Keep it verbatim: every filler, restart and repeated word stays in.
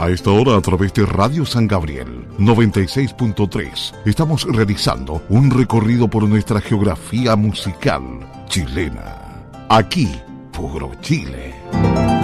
A esta hora, a través de Radio San Gabriel noventa y seis punto tres, estamos realizando un recorrido por nuestra geografía musical chilena. Aquí, puro Chile.